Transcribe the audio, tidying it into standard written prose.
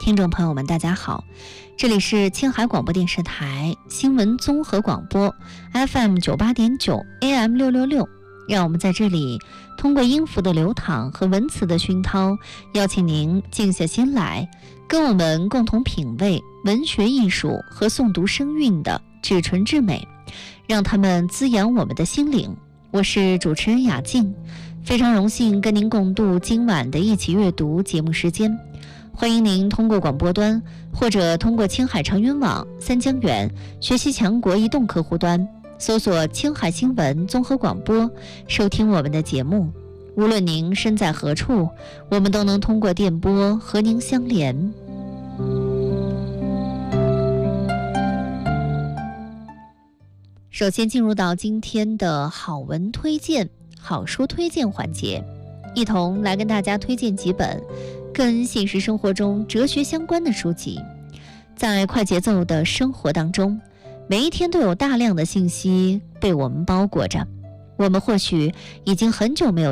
听众朋友们大家好，这里是青海广播电视台新闻综合广播 FM 98.9 AM 666，让我们在这里通过音符的流淌和文词的熏陶，邀请您静下心来，跟我们共同品味文学艺术和诵读声韵的至纯至美，让它们滋养我们的心灵。我是主持人雅静，非常荣幸跟您共度今晚的一起阅读节目时间。欢迎您通过广播端或者通过青海长云网、三江源学习强国移动客户端搜索青海新闻综合广播，收听我们的节目。无论您身在何处，我们都能通过电波和您相连。首先进入到今天的好文推荐、好书推荐环节，一同来跟大家推荐几本跟现实生活中哲学相关的书籍。在快节奏的生活当中，每一天都有大量的信息被我们包裹着，我们或许已经很久没有